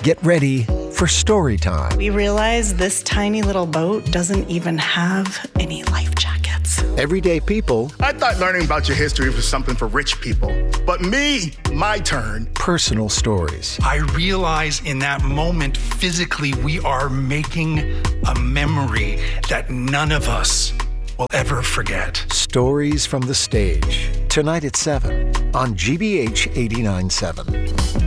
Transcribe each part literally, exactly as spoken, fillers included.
Get ready for story time. We realized this tiny little boat doesn't even have any life jackets. Everyday people. I thought learning about your history was something for rich people. But me, my turn. Personal stories. I realize in that moment, physically, we are making a memory that none of us will ever forget. Stories from the stage. Tonight at seven on G B H eighty-nine point seven.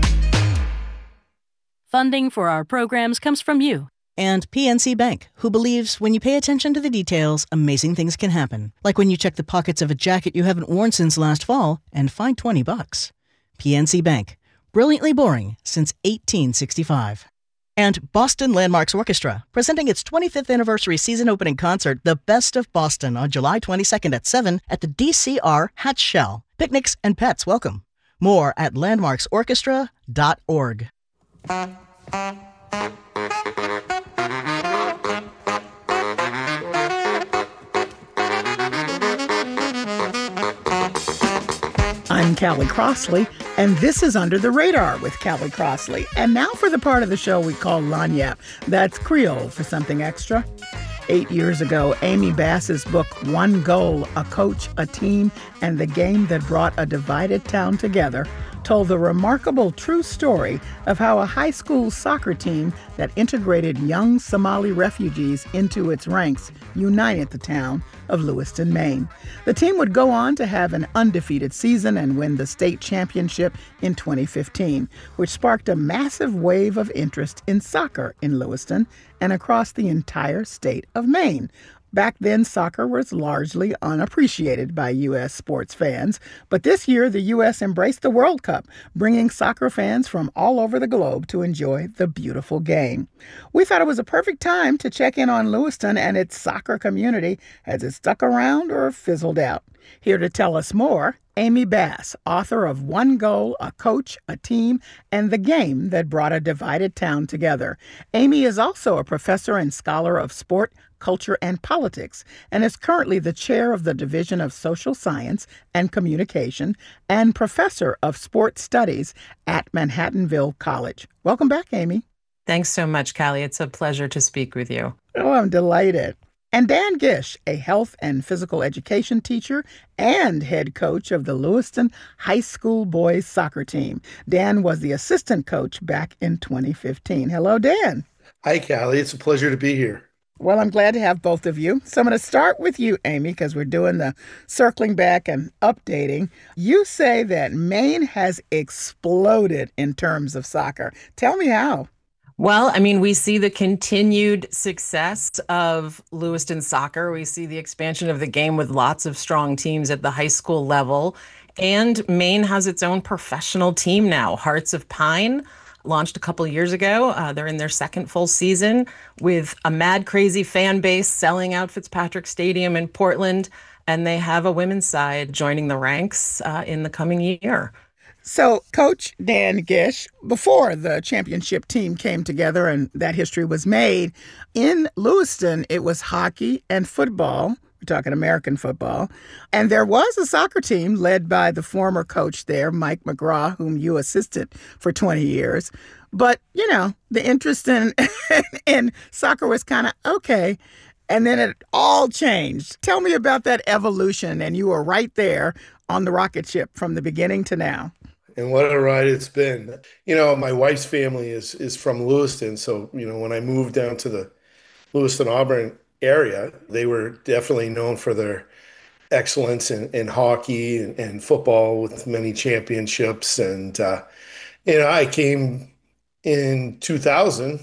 Funding for our programs comes from you. And P N C Bank, who believes when you pay attention to the details, amazing things can happen. Like when you check the pockets of a jacket you haven't worn since last fall and find twenty bucks. P N C Bank, brilliantly boring since eighteen sixty-five. And Boston Landmarks Orchestra, presenting its twenty-fifth anniversary season opening concert, The Best of Boston, on July twenty-second at seven at the D C R Hatch Shell. Picnics and pets welcome. More at landmarks orchestra dot org. I'm Callie Crossley, and this is Under the Radar with Callie Crossley. And now for the part of the show we call Lagniappe. That's Creole for something extra. Eight years ago, Amy Bass's book, One Goal, A Coach, a Team, and the Game That Brought a Divided Town Together, told the remarkable true story of how a high school soccer team that integrated young Somali refugees into its ranks united the town of Lewiston, Maine. The team would go on to have an undefeated season and win the state championship in twenty fifteen, which sparked a massive wave of interest in soccer in Lewiston and across the entire state of Maine. Back then, soccer was largely unappreciated by U S sports fans, but this year the U S embraced the World Cup, bringing soccer fans from all over the globe to enjoy the beautiful game. We thought it was a perfect time to check in on Lewiston and its soccer community. Has it stuck around or fizzled out? Here to tell us more, Amy Bass, author of One Goal, A Coach, a Team, and the Game That Brought a Divided Town Together. Amy is also a professor and scholar of sport, culture, and politics, and is currently the chair of the Division of Social Science and Communication and professor of sports studies at Manhattanville College. Welcome back, Amy. Thanks so much, Callie. It's a pleasure to speak with you. Oh, I'm delighted. And Dan Gish, a health and physical education teacher and head coach of the Lewiston High School boys soccer team. Dan was the assistant coach back in twenty fifteen. Hello, Dan. Hi, Callie. It's a pleasure to be here. Well, I'm glad to have both of you. So I'm going to start with you, Amy, because we're doing the circling back and updating. You say that Maine has exploded in terms of soccer. Tell me how. Well, I mean, we see the continued success of Lewiston soccer. We see the expansion of the game with lots of strong teams at the high school level. And Maine has its own professional team now. Hearts of Pine launched a couple years ago. Uh, they're in their second full season with a mad, crazy fan base selling out Fitzpatrick Stadium in Portland. And they have a women's side joining the ranks uh, in the coming year. So, Coach Dan Gish, before the championship team came together and that history was made, in Lewiston, it was hockey and football. We're talking American football. And there was a soccer team led by the former coach there, Mike McGraw, whom you assisted for twenty years. But, you know, the interest in, in soccer was kind of okay. And then it all changed. Tell me about that evolution. And you were right there on the rocket ship from the beginning to now. And what a ride it's been. You know, my wife's family is is from Lewiston. So, you know, when I moved down to the Lewiston-Auburn area, they were definitely known for their excellence in, in hockey and, and football with many championships. And, uh, you know, I came in two thousand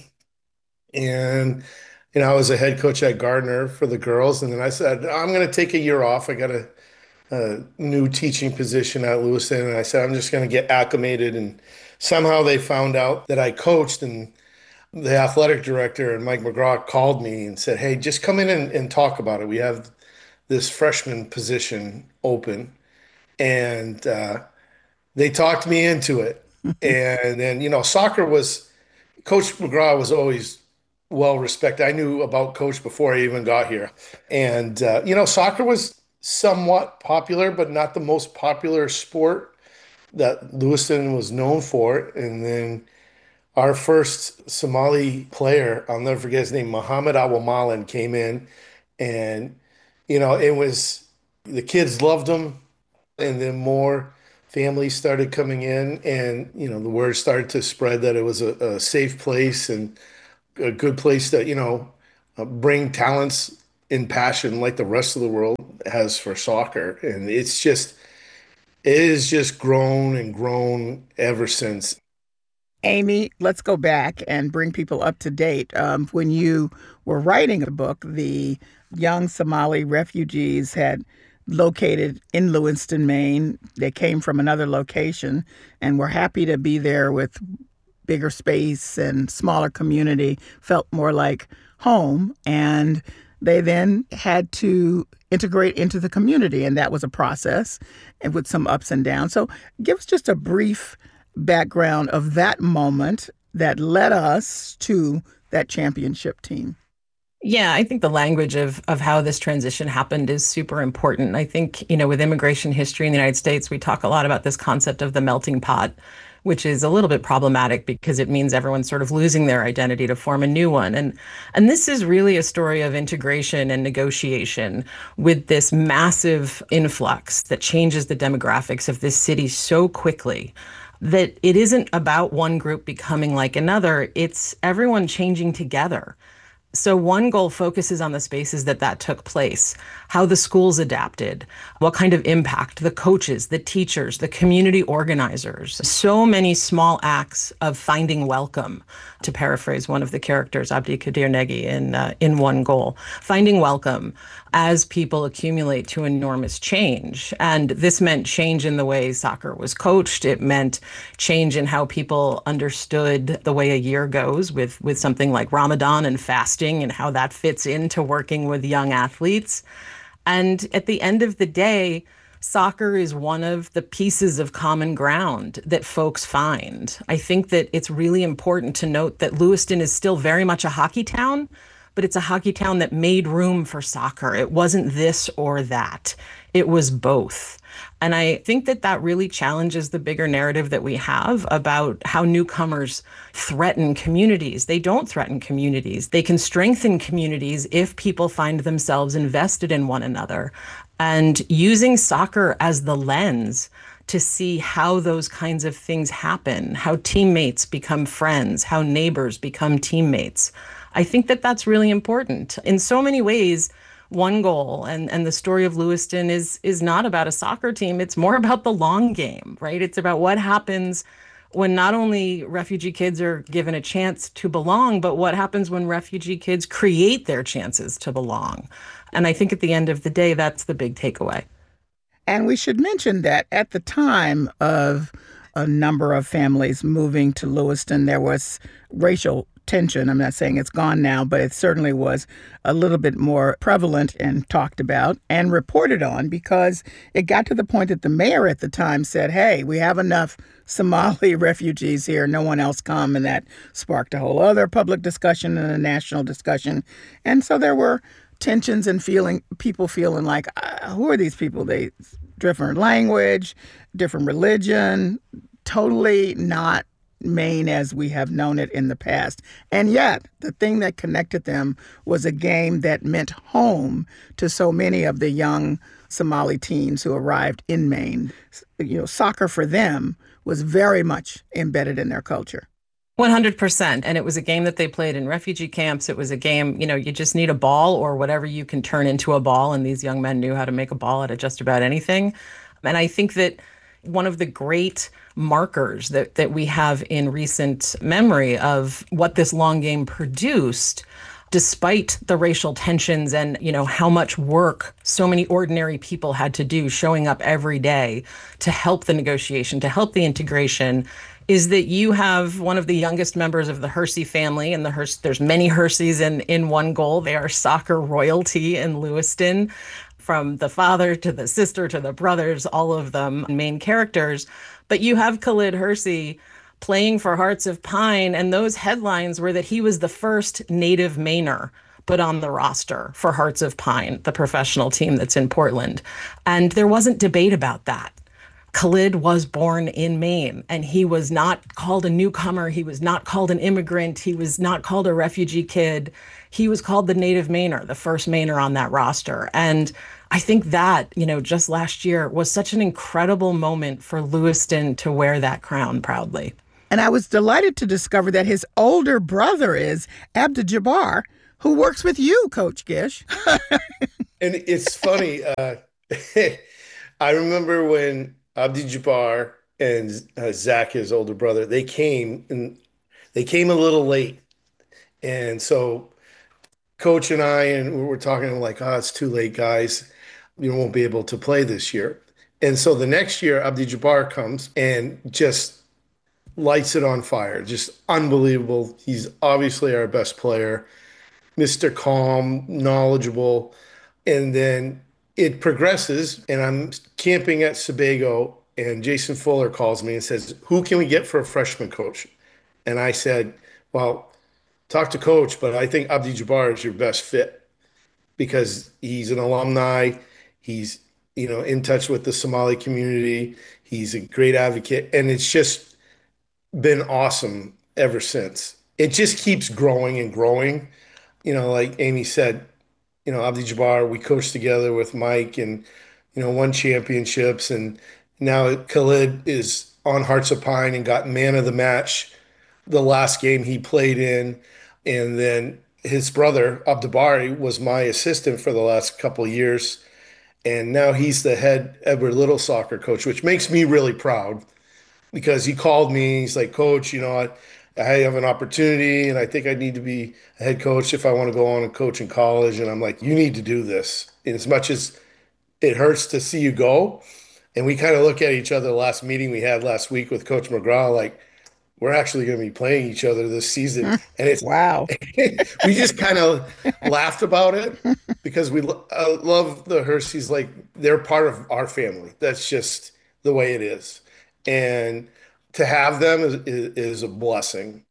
and, you know, I was a head coach at Gardner for the girls. And then I said, I'm going to take a year off. I got to a new teaching position at Lewiston, and I said, I'm just going to get acclimated. And somehow they found out that I coached, and the athletic director and Mike McGraw called me and said, hey, just come in and, and talk about it. We have this freshman position open. And uh, they talked me into it. And then, you know, soccer was, Coach McGraw was always well respected. I knew about Coach before I even got here. And, uh, you know, soccer was somewhat popular, but not the most popular sport that Lewiston was known for. And then our first Somali player, I'll never forget his name, Muhammad Awamalan, came in, and you know, it was the kids loved him, and then more families started coming in, and you know, the word started to spread that it was a, a safe place and a good place to, you know, uh, bring talents in passion like the rest of the world has for soccer. And it's just, it has just grown and grown ever since. Amy, let's go back and bring people up to date. Um, when you were writing the book, the young Somali refugees had located in Lewiston, Maine. They came from another location and were happy to be there with bigger space and smaller community, felt more like home. And they then had to integrate into the community, and that was a process and with some ups and downs. So give us just a brief background of that moment that led us to that championship team. Yeah, I think the language of of how this transition happened is super important. I think, you know, with immigration history in the United States, we talk a lot about this concept of the melting pot, which is a little bit problematic because it means everyone's sort of losing their identity to form a new one. And and this is really a story of integration and negotiation with this massive influx that changes the demographics of this city so quickly that it isn't about one group becoming like another. It's everyone changing together. So One Goal focuses on the spaces that that took place, how the schools adapted, what kind of impact the coaches, the teachers, the community organizers, so many small acts of finding welcome, to paraphrase one of the characters, Abdi Kadir Negi, in, uh, in One Goal, finding welcome as people accumulate to enormous change. And this meant change in the way soccer was coached. It meant change in how people understood the way a year goes with, with something like Ramadan and fasting and how that fits into working with young athletes. And at the end of the day, soccer is one of the pieces of common ground that folks find. I think that it's really important to note that Lewiston is still very much a hockey town, but it's a hockey town that made room for soccer. It wasn't this or that. It was both. And I think that that really challenges the bigger narrative that we have about how newcomers threaten communities. They don't threaten communities. They can strengthen communities if people find themselves invested in one another. And using soccer as the lens to see how those kinds of things happen, how teammates become friends, how neighbors become teammates. I think that that's really important. In so many ways, One Goal and, and the story of Lewiston is is not about a soccer team. It's more about the long game, right? It's about what happens when not only refugee kids are given a chance to belong, but what happens when refugee kids create their chances to belong. And I think at the end of the day, that's the big takeaway. And we should mention that at the time of a number of families moving to Lewiston, there was racial tension. I'm not saying it's gone now, but it certainly was a little bit more prevalent and talked about and reported on, because it got to the point that the mayor at the time said, hey, we have enough Somali refugees here, no one else come. And that sparked a whole other public discussion and a national discussion. And so there were tensions and feeling people feeling like, uh, who are these people? They different language, different religion, totally not Maine as we have known it in the past. And yet, the thing that connected them was a game that meant home to so many of the young Somali teens who arrived in Maine. You know, soccer for them was very much embedded in their culture. one hundred percent. And it was a game that they played in refugee camps. It was a game, you know, you just need a ball or whatever you can turn into a ball. And these young men knew how to make a ball out of just about anything. And I think that one of the great markers that, that we have in recent memory of what this long game produced, despite the racial tensions and, you know, how much work so many ordinary people had to do showing up every day to help the negotiation, to help the integration, is that you have one of the youngest members of the Hersey family, and the Hers- there's many Herseys in, in One Goal. They are soccer royalty in Lewiston, from the father to the sister to the brothers, all of them main characters. But you have Khalid Hersey playing for Hearts of Pine, and those headlines were that he was the first native Mainer put on the roster for Hearts of Pine, the professional team that's in Portland. And there wasn't debate about that. Khalid was born in Maine, and he was not called a newcomer. He was not called an immigrant. He was not called a refugee kid. He was called the native Mainer, the first Mainer on that roster. And I think that, you know, just last year was such an incredible moment for Lewiston to wear that crown proudly. And I was delighted to discover that his older brother is Abdi-Jabbar, who works with you, Coach Gish. And it's funny. Uh, I remember when Abdi-Jabbar and uh, Zach, his older brother, they came and they came a little late. And so Coach and I, and we were talking like, oh, it's too late, guys. You won't be able to play this year. And so the next year, Abdi-Jabbar comes and just lights it on fire. Just unbelievable. He's obviously our best player, Mister Calm, knowledgeable. And then it progresses, and I'm camping at Sebago, and Jason Fuller calls me and says, who can we get for a freshman coach? And I said, well, talk to Coach, but I think Abdi-Jabbar is your best fit because he's an alumni. He's, you know, in touch with the Somali community. He's a great advocate, and it's just been awesome ever since. It just keeps growing and growing. You know, like Amy said, you know, Abdi-Jabbar, we coached together with Mike and, you know, won championships. And now Khalid is on Hearts of Pine and got man of the match the last game he played in. And then his brother, Abdi-Bari, was my assistant for the last couple of years. And now he's the head Edward Little soccer coach, which makes me really proud because he called me. He's like, Coach, you know, I, I have an opportunity and I think I need to be a head coach if I want to go on and coach in college. And I'm like, you need to do this. And as much as it hurts to see you go, and we kind of look at each other, the last meeting we had last week with Coach McGraw, like, we're actually going to be playing each other this season. And it's wow. We just kind of laughed about it because we uh, love the Herseys. Like, they're part of our family. That's just the way it is. And to have them is, is, is a blessing.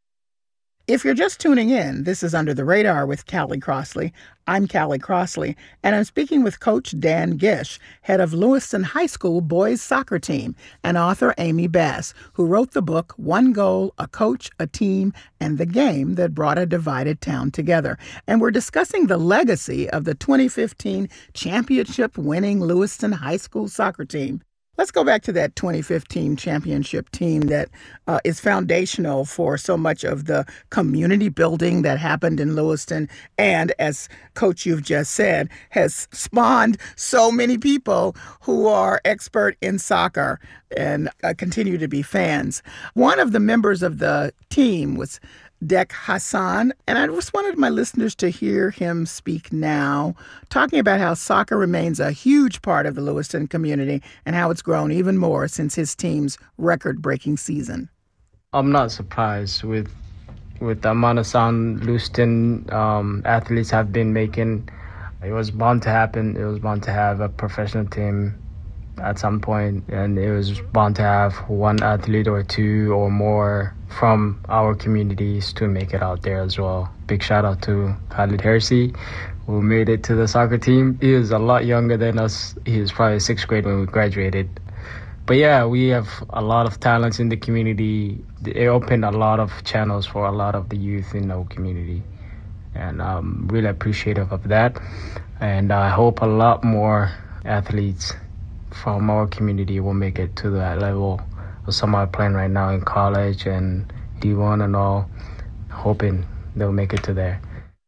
If you're just tuning in, this is Under the Radar with Callie Crossley. I'm Callie Crossley, and I'm speaking with Coach Dan Gish, head of Lewiston High School boys soccer team, and author Amy Bass, who wrote the book One Goal, A Coach, a Team, and the Game That Brought a Divided Town Together. And we're discussing the legacy of the twenty fifteen championship-winning Lewiston High School soccer team. Let's go back to that twenty fifteen championship team that uh, is foundational for so much of the community building that happened in Lewiston and, as Coach you've just said, has spawned so many people who are expert in soccer and uh, continue to be fans. One of the members of the team was Dek Hassan, and I just wanted my listeners to hear him speak now, talking about how soccer remains a huge part of the Lewiston community and how it's grown even more since his team's record-breaking season. I'm not surprised with with the amount of sound Lewiston um, athletes have been making. It was bound to happen. It was bound to have a professional team at some point, and it was bound to have one athlete or two or more from our communities to make it out there as well. Big shout out to Khalid Hersey, who made it to the soccer team. He was a lot younger than us. He was probably sixth grade when we graduated. But yeah, we have a lot of talents in the community. It opened a lot of channels for a lot of the youth in our community. And I'm really appreciative of that. And I hope a lot more athletes from our community will make it to that level. Some are playing right now in college and D one and all, hoping they'll make it to there.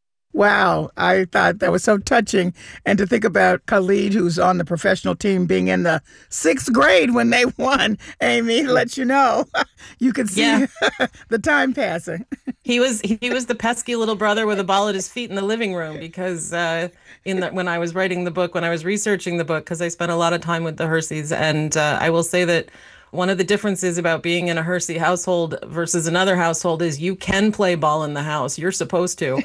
Wow, I thought that was so touching. And to think about Khalid, who's on the professional team, being in the sixth grade when they won, Amy, let you know. You could see yeah. the time passing. He was he was the pesky little brother with a ball at his feet in the living room because uh, in the, when I was writing the book, when I was researching the book, because I spent a lot of time with the Herseys, and uh, I will say that one of the differences about being in a Hersey household versus another household is you can play ball in the house. You're supposed to.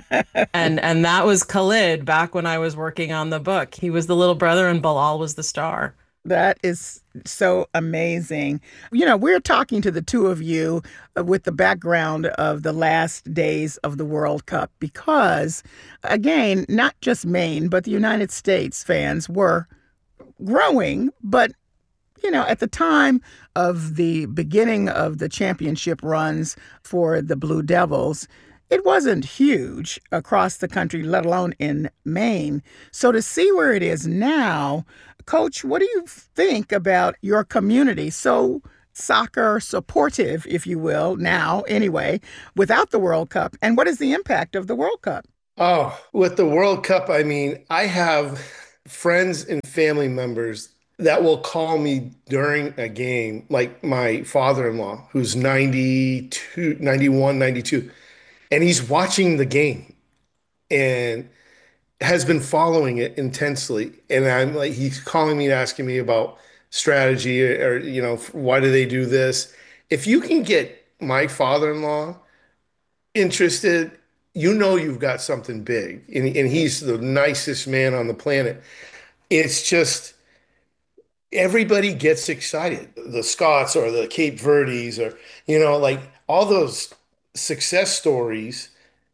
and and that was Khalid back when I was working on the book. He was the little brother and Bilal was the star. That is so amazing. You know, we're talking to the two of you with the background of the last days of the World Cup because, again, not just Maine, but the United States fans were growing, but you know, at the time of the beginning of the championship runs for the Blue Devils, it wasn't huge across the country, let alone in Maine. So to see where it is now, Coach, what do you think about your community? So soccer supportive, if you will, now anyway, without the World Cup. And what is the impact of the World Cup? Oh, with the World Cup, I mean, I have friends and family members that will call me during a game, like my father-in-law, who's ninety-two, ninety-one, ninety-two, and he's watching the game and has been following it intensely. And I'm like, he's calling me and asking me about strategy or, or, you know, why do they do this? If you can get my father-in-law interested, you know you've got something big. And, and he's the nicest man on the planet. It's just, everybody gets excited. The Scots or the Cape Verdes or, you know, like all those success stories,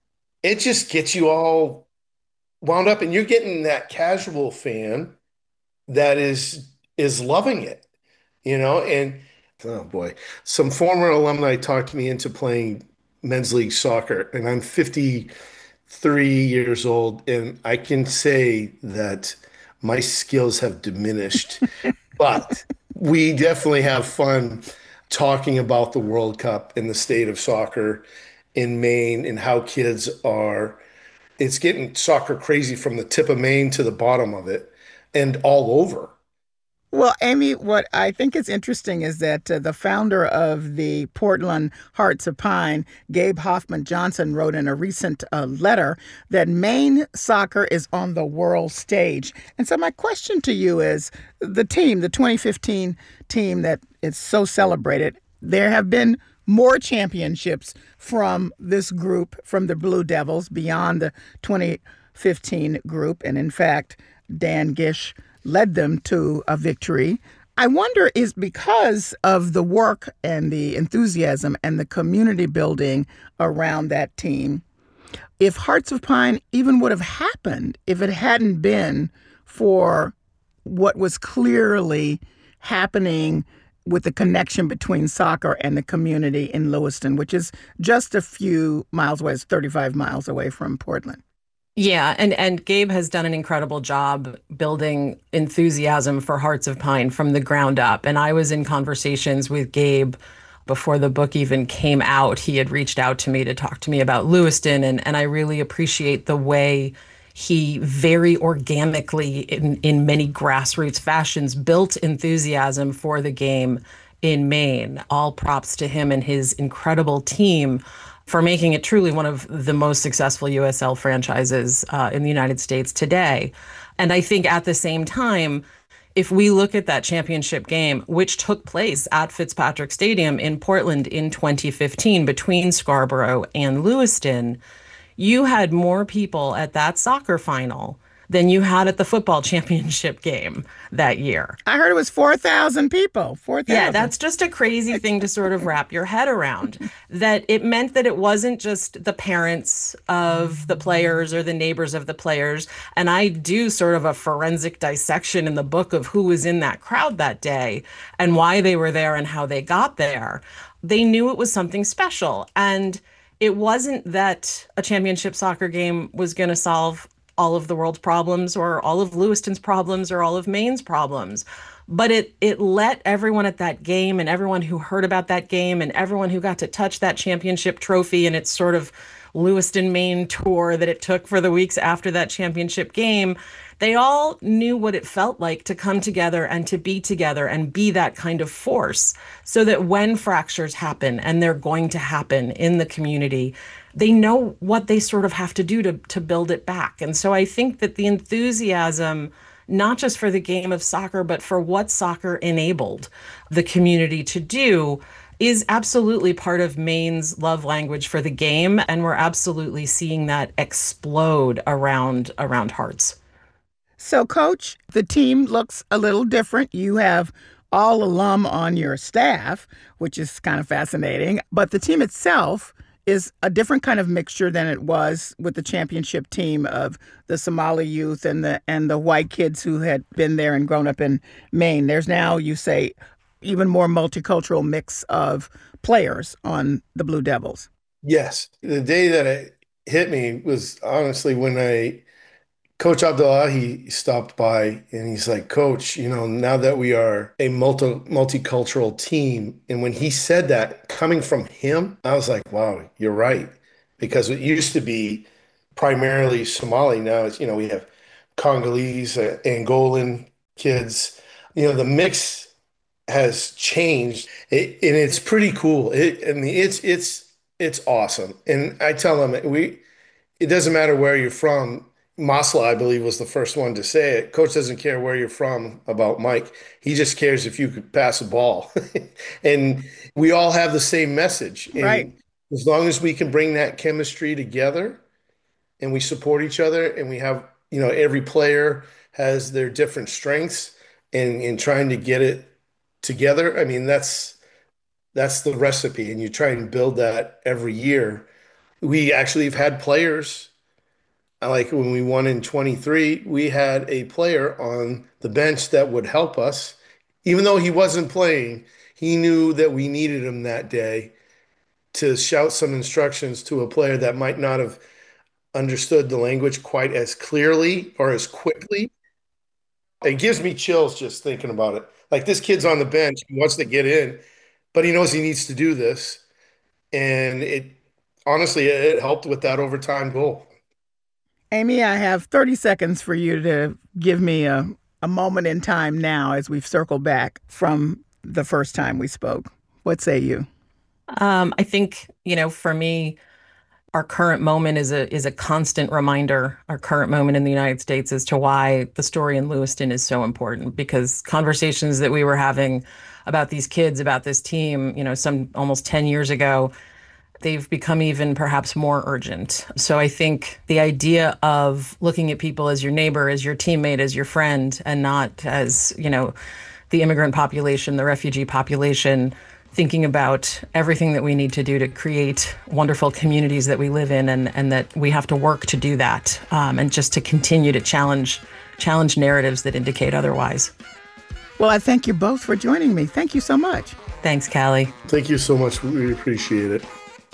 it just gets you all wound up. And you're getting that casual fan that is is loving it, you know? And, oh boy, some former alumni talked me into playing men's league soccer, and I'm fifty-three years old, and I can say that my skills have diminished, but we definitely have fun talking about the World Cup and the state of soccer in Maine and how kids are, it's getting soccer crazy from the tip of Maine to the bottom of it and all over. Well, Amy, what I think is interesting is that uh, the founder of the Portland Hearts of Pine, Gabe Hoffman Johnson, wrote in a recent uh, letter that Maine soccer is on the world stage. And so my question to you is, the team, the twenty fifteen team that is so celebrated, there have been more championships from this group, from the Blue Devils, beyond the twenty fifteen group. And in fact, Dan Gish led them to a victory. I wonder, is because of the work and the enthusiasm and the community building around that team, if Hearts of Pine even would have happened if it hadn't been for what was clearly happening with the connection between soccer and the community in Lewiston, which is just a few miles away, it's thirty-five miles away from Portland. Yeah, and, and Gabe has done an incredible job building enthusiasm for Hearts of Pine from the ground up. And I was in conversations with Gabe before the book even came out. He had reached out to me to talk to me about Lewiston, and, and I really appreciate the way he very organically, in, in many grassroots fashions, built enthusiasm for the game in Maine. All props to him and his incredible team for making it truly one of the most successful U S L franchises uh, in the United States today. And I think at the same time, if we look at that championship game, which took place at Fitzpatrick Stadium in Portland in twenty fifteen between Scarborough and Lewiston, you had more people at that soccer final than you had at the football championship game that year. I heard it was four thousand people. four thousand. Yeah, that's just a crazy thing to sort of wrap your head around. That it meant that it wasn't just the parents of the players or the neighbors of the players. And I do sort of a forensic dissection in the book of who was in that crowd that day and why they were there and how they got there. They knew it was something special. And it wasn't that a championship soccer game was going to solve all of the world's problems or all of Lewiston's problems or all of Maine's problems. But it it let everyone at that game and everyone who heard about that game and everyone who got to touch that championship trophy and its sort of Lewiston, Maine tour that it took for the weeks after that championship game, they all knew what it felt like to come together and to be together and be that kind of force, so that when fractures happen, and they're going to happen in the community, they know what they sort of have to do to, to build it back. And so I think that the enthusiasm, not just for the game of soccer, but for what soccer enabled the community to do, is absolutely part of Maine's love language for the game. And we're absolutely seeing that explode around around Hearts. So, Coach, the team looks a little different. You have all alum on your staff, which is kind of fascinating. But the team itself is a different kind of mixture than it was with the championship team of the Somali youth and the and the white kids who had been there and grown up in Maine. There's now, you say, even more multicultural mix of players on the Blue Devils. Yes. The day that it hit me was honestly when I Coach Abdullahi stopped by and he's like, Coach, you know, now that we are a multi multicultural team, and when he said that coming from him, I was like, wow, you're right. Because it used to be primarily Somali. Now it's, you know, we have Congolese, uh, Angolan kids. You know, the mix has changed, it, and it's pretty cool. It, I mean, it's it's it's awesome. And I tell them, we, it doesn't matter where you're from. Masla, I believe, was the first one to say it. Coach doesn't care where you're from about Mike. He just cares if you could pass a ball. And we all have the same message. And right. As long as we can bring that chemistry together and we support each other and we have, you know, every player has their different strengths and, and trying to get it together. I mean, that's, that's the recipe. And you try and build that every year. We actually have had players. Like when we won in twenty-three, we had a player on the bench that would help us. Even though he wasn't playing, he knew that we needed him that day to shout some instructions to a player that might not have understood the language quite as clearly or as quickly. It gives me chills just thinking about it. Like, this kid's on the bench, he wants to get in, but he knows he needs to do this. And it honestly, it helped with that overtime goal. Amy, I have thirty seconds for you to give me a, a moment in time now as we've circled back from the first time we spoke. What say you? Um, I think, you know, for me, our current moment is a is a constant reminder, our current moment in the United States, as to why the story in Lewiston is so important. Because conversations that we were having about these kids, about this team, you know, some almost ten years ago, they've become even perhaps more urgent. So I think the idea of looking at people as your neighbor, as your teammate, as your friend, and not as, you know, the immigrant population, the refugee population, thinking about everything that we need to do to create wonderful communities that we live in, and, and that we have to work to do that, um, and just to continue to challenge challenge narratives that indicate otherwise. Well, I thank you both for joining me. Thank you so much. Thanks, Callie. Thank you so much. We really appreciate it.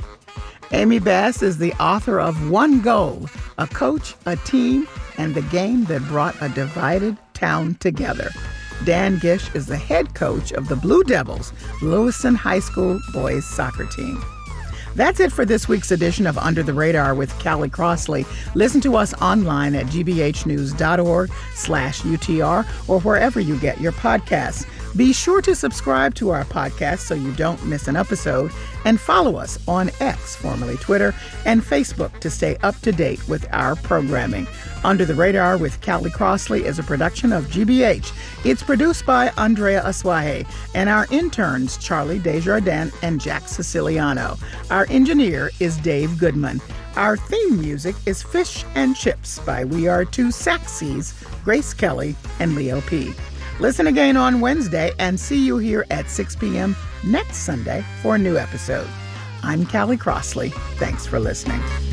Amy Bass is the author of One Goal, A Coach, a Team, and the Game That Brought a Divided Town Together. Dan Gish is the head coach of the Blue Devils, Lewiston High School boys soccer team. That's it for this week's edition of Under the Radar with Callie Crossley. Listen to us online at gbhnews.org slash UTR or wherever you get your podcasts. Be sure to subscribe to our podcast so you don't miss an episode, and follow us on X, formerly Twitter, and Facebook to stay up to date with our programming. Under the Radar with Callie Crossley is a production of G B H. It's produced by Andrea Aswahe and our interns Charlie Desjardins and Jack Siciliano. Our engineer is Dave Goodman. Our theme music is Fish and Chips by We Are Two Saxies, Grace Kelly and Leo P. Listen again on Wednesday and see you here at six p.m. next Sunday for a new episode. I'm Callie Crossley. Thanks for listening.